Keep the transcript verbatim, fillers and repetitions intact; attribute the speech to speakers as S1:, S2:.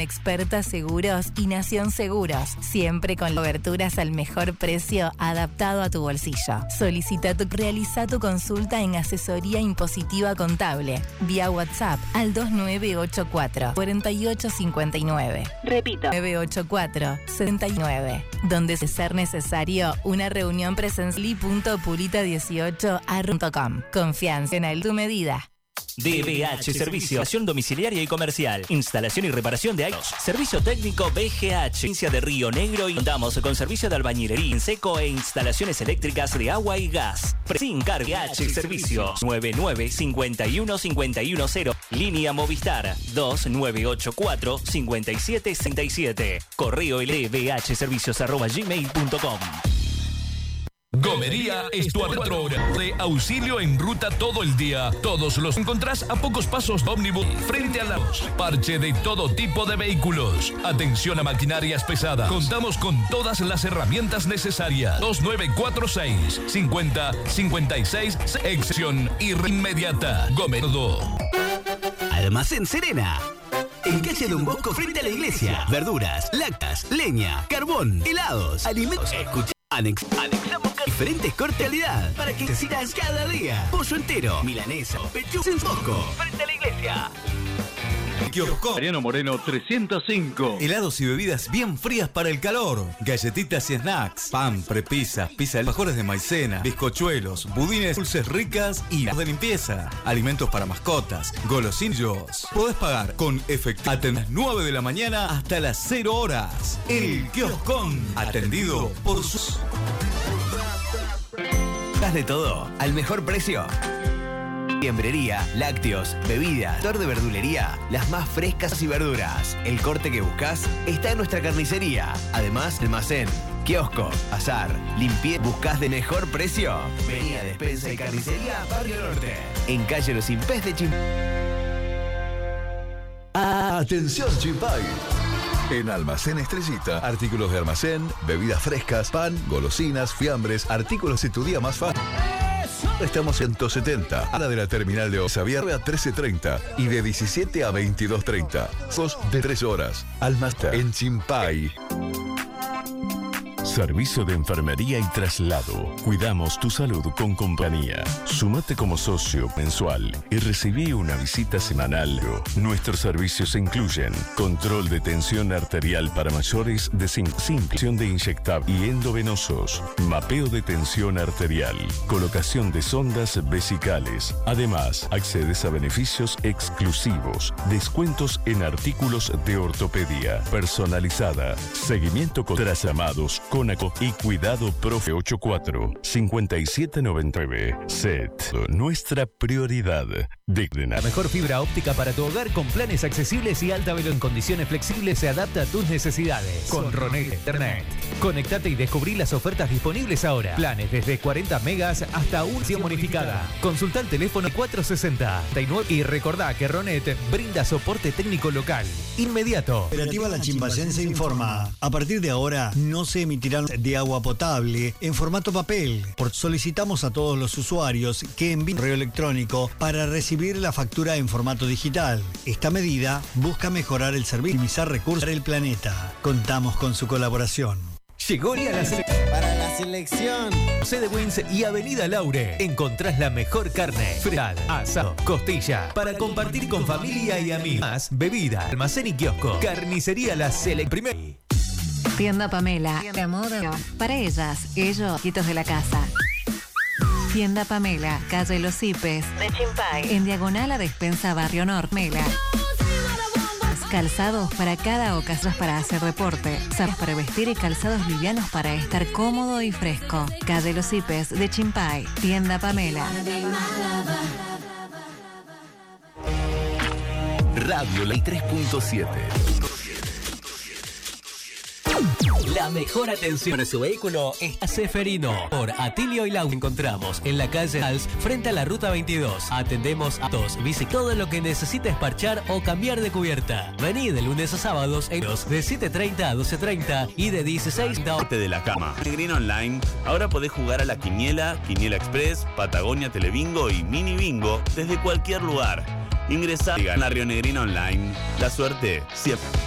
S1: Experta Seguros y Nación Seguros, siempre con coberturas al mejor precio adaptado a tu bolsillo. Solicita tu, realiza tu consulta en asesoría impositiva contable vía WhatsApp al dos nueve ocho cuatro, cuatro ocho cinco nueve. Repito, nueve ocho cuatro, setenta y nueve. Donde de ser necesario una reunión presencial punto purita dieciocho punto com. Confianza en tu medida.
S2: D B H Servicio, instalación domiciliaria y comercial, instalación y reparación de autos, servicio técnico B G H, provincia de Río Negro, y contamos con servicio de albañilería en seco e instalaciones eléctricas de agua y gas. Sin cargo. B H Servicio nueve nueve cinco uno cinco uno cero, línea Movistar dos nueve ocho cuatro cinco siete seis siete, correo l b h servicios arroba gmail punto com.
S3: Gomería es tu cuatro horas de auxilio en ruta todo el día. Todos los encontrás a pocos pasos de ómnibus frente a la parche de todo tipo de vehículos. Atención a maquinarias pesadas. Contamos con todas las herramientas necesarias. dos nueve cuatro seis, cincuenta, cincuenta y seis, sección y inmediata. Gomerdo.
S4: Almacén Serena. En calle Don Bosco frente a la iglesia. Verduras, lácteas, leña, carbón, helados, alimentos. Escucha. Anex Anexamos diferentes cordialidad para que te sigas cada día. Pollo entero, milanesa, pechuga en Bosco, frente a la iglesia.
S5: Kiosco Mariano Moreno trescientos cinco. Helados y bebidas bien frías para el calor. Galletitas y snacks. Pan, prepisas, pizza, alfajores de maicena, bizcochuelos, budines, dulces ricas y de limpieza. Alimentos para mascotas, golosinillos. Podés pagar con efectivo desde las nueve de la mañana hasta las cero horas. El Kioscón, atendido por sus...
S4: ¿Das de todo al mejor precio? Fiambrería, lácteos, bebidas, sector de verdulería, las más frescas y verduras. El corte que buscas está en nuestra carnicería. Además, almacén, kiosco, azar, limpieza. ¿Buscas de mejor precio? Vení a Despensa y Carnicería Barrio Norte, en calle Los Impés de Chimpay.
S6: Atención Chimpay. En Almacén Estrellita, artículos de almacén, bebidas frescas, pan, golosinas, fiambres, artículos de tu día más fácil. Estamos en ciento setenta, a la de la terminal de Osaviarre a trece treinta y de diecisiete a veintidós treinta. Sos de tres horas. Almacén en Chimpay.
S7: Servicio de enfermería y traslado. Cuidamos tu salud con compañía. Sumate como socio mensual y recibí una visita semanal. Nuestros servicios incluyen control de tensión arterial para mayores de cinco, inyección de inyectable y endovenosos, mapeo de tensión arterial, colocación de sondas vesicales. Además, accedes a beneficios exclusivos, descuentos en artículos de ortopedia personalizada, seguimiento contra llamados con y cuidado profe ochenta y cuatro, cincuenta y siete noventa y nueve. S E T, nuestra prioridad. Digna.
S8: La mejor fibra óptica para tu hogar con planes accesibles y alta velocidad en condiciones flexibles se adapta a tus necesidades. Con Ronet Internet. Conectate y descubrí las ofertas disponibles ahora. Planes desde cuarenta megas hasta una versión bonificada. Consulta el teléfono cuatro sesenta y nueve y recordá que Ronet brinda soporte técnico local inmediato.
S9: Cooperativa La Chimpayense informa. A partir de ahora no se emitirán de agua potable en formato papel. Por solicitamos a todos los usuarios que envíen correo electrónico para recibir la factura en formato digital. Esta medida busca mejorar el servicio y optimizar recursos para el planeta. Contamos con su colaboración.
S8: Llegó a la selección.
S10: Para la selección.
S8: Sede Wins y Avenida Laure. Encontrás la mejor carne, frijol, asado, costilla, para compartir con familia y amigos. Más bebida, almacén y kiosco. Carnicería La Selección. Primer.
S11: Tienda Pamela, de moda para ellas, ellos, quitos de la casa. Tienda Pamela, calle Los Cipes, de Chimpay, en diagonal a Despensa Barrio Norte. Mela. Calzados para cada ocasión para hacer deporte, zapatos para vestir y calzados livianos para estar cómodo y fresco. Calle Los Cipes, de Chimpay, Tienda Pamela.
S4: Radio Ley tres punto siete.
S8: La mejor atención a su vehículo es a Seferino. Por Atilio y Lau encontramos en la calle Als frente a la ruta veintidós. Atendemos a todos, bici, todo lo que necesites parchar o cambiar de cubierta. Vení de lunes a sábados en los de siete treinta a doce treinta y de dieciséis a
S12: de la cama. En Green Online ahora podés jugar a la Quiniela, Quiniela Express, Patagonia Telebingo y Mini Bingo desde cualquier lugar. Ingresá en la Río Negrino Online. La suerte siempre.